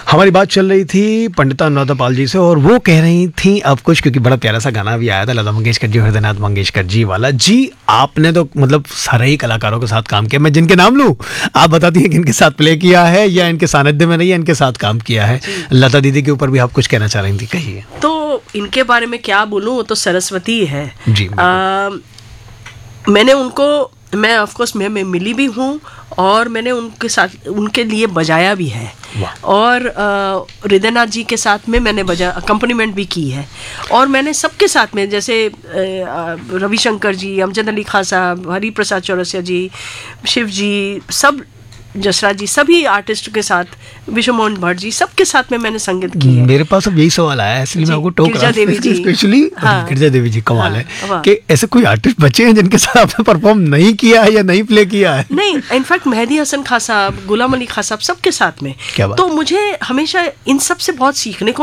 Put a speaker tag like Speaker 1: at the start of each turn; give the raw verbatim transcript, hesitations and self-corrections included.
Speaker 1: हमारी बात चल रही थी पंडिता अनुराधा पाल जी से और वो कह रही थी अब कुछ, क्योंकि बड़ा प्यारा सा गाना भी आया था लता मंगेशकर जी, हृदयनाथ मंगेशकर जी वाला। जी आपने तो मतलब सारे ही कलाकारों के साथ काम किया, मैं जिनके नाम लूं आप बताती हैं कि इनके साथ प्ले किया है या इनके सानिध्य में नहीं, इनके साथ काम किया है। लता दीदी के ऊपर भी आप कुछ कहना चाह रही थी, कहिए।
Speaker 2: तो इनके बारे में क्या बोलूं, वो तो सरस्वती है
Speaker 1: जी।
Speaker 2: आ, मैंने उनको, मैं ऑफ कोर्स मैं, मैं मिली भी हूँ और मैंने उनके साथ उनके लिए बजाया भी है और हृदयनाथ जी के साथ में मैंने बजा अकम्पनीमेंट भी की है और मैंने सबके साथ में जैसे रविशंकर जी, अमजद अली खान साहब, हरि प्रसाद चौरसिया जी, शिव जी, सब जसराज जी, सभी आर्टिस्ट के साथ, विश्व मोहन भट्ट जी, सबके साथ में मैंने संगीत की है।
Speaker 1: मेरे पास अब यही सवाल आया है, इसलिए मैं आपको टोक रहा हूं। गिरजा देवी जी स्पेशली, हाँ, गिरजा देवी जी कमाल है हाँ, कि ऐसे कोई आर्टिस्ट बचे हैं जिनके साथ आपने परफॉर्म नहीं किया है या नहीं प्ले किया है?
Speaker 2: नहीं, इनफैक्ट मेहदी हसन खान साहब, गुलाम अली खान साहब, सबके साथ में। तो मुझे हमेशा इन सब से बहुत सीखने को